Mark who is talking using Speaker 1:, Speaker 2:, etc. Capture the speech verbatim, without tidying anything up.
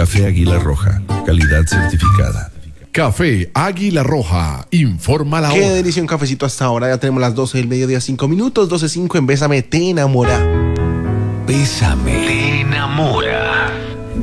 Speaker 1: Café Águila Roja, calidad certificada.
Speaker 2: Café Águila Roja, informa la hora.
Speaker 3: Qué delicia un cafecito hasta ahora. Ya tenemos las doce del mediodía, cinco minutos. doce cinco en Bésame, te enamora.
Speaker 4: Bésame, te enamora.